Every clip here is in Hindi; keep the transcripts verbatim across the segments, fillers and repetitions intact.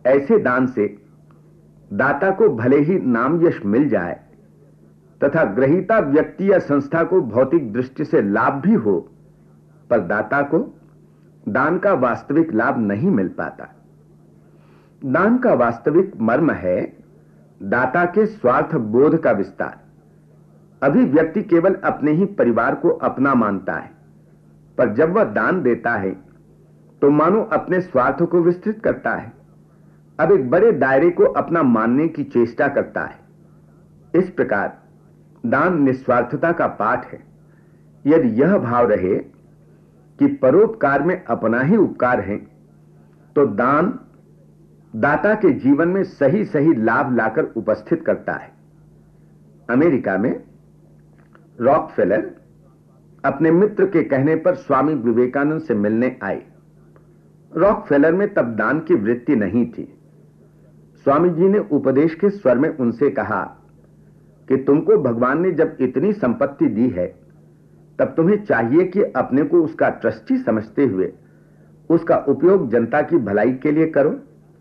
ऐसे दान से दाता को भले ही नाम यश मिल जाए तथा ग्रहीता व्यक्ति या संस्था को भौतिक दृष्टि से लाभ भी हो, पर दाता को दान का वास्तविक लाभ नहीं मिल पाता। दान का वास्तविक मर्म है दाता के स्वार्थ बोध का विस्तार। अभी व्यक्ति केवल अपने ही परिवार को अपना मानता है, पर जब वह दान देता है तो मानो अपने स्वार्थ को विस्तृत करता है। अब एक बड़े दायरे को अपना मानने की चेष्टा करता है। इस प्रकार दान निस्वार्थता का पाठ है। यदि यह भाव रहे कि परोपकार में अपना ही उपकार है, तो दान दाता के जीवन में सही सही लाभ लाकर उपस्थित करता है। अमेरिका में रॉकफेलर अपने मित्र के कहने पर स्वामी विवेकानंद से मिलने आए। रॉकफेलर में तब दान की वृत्ति नहीं थी। स्वामी जी ने उपदेश के स्वर में उनसे कहा कि तुमको भगवान ने जब इतनी संपत्ति दी है, तब तुम्हें चाहिए कि अपने को उसका ट्रस्टी समझते हुए उसका उपयोग जनता की भलाई के लिए करो।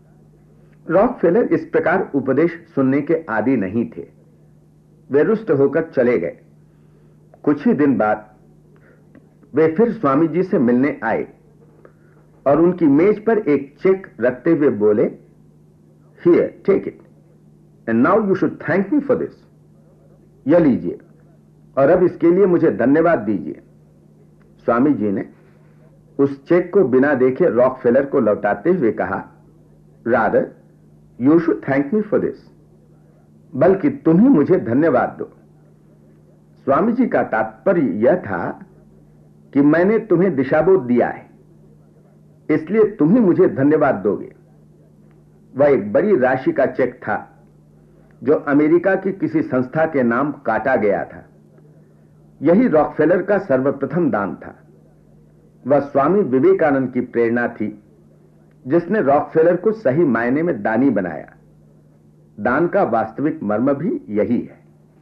रॉकफेलर इस प्रकार उपदेश सुनने के आदी नहीं थे। वे रुष्ट होकर चले गए। कुछ ही दिन बाद वे फिर स्वामी जी से मिलने आए और उनकी मेज पर एक चेक रखते हुए बोले, Here, take it. And now you should thank me for this. यह लीजिए और अब इसके लिए मुझे धन्यवाद दीजिए। स्वामी जी ने उस चेक को बिना देखे रॉकफेलर को लौटाते हुए कहा, Rather, you should thank me for this. बल्कि तुम ही मुझे धन्यवाद दो। स्वामी जी का तात्पर्य यह था कि मैंने तुम्हें दिशाबोध दिया है, इसलिए तुम ही मुझे धन्यवाद दोगे। वह एक बड़ी राशि का चेक था जो अमेरिका की किसी संस्था के नाम काटा गया था। यही रॉकफेलर का सर्वप्रथम दान था। वह स्वामी विवेकानंद की प्रेरणा थी जिसने रॉकफेलर को सही मायने में दानी बनाया। दान का वास्तविक मर्म भी यही है।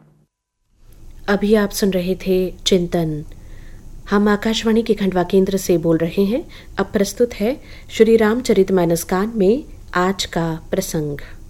अभी आप सुन रहे थे चिंतन। हम आकाशवाणी के खंडवा केंद्र से बोल रहे हैं। अब प्रस्तुत है श्री रामचरितमानस कान में आज का प्रसंग।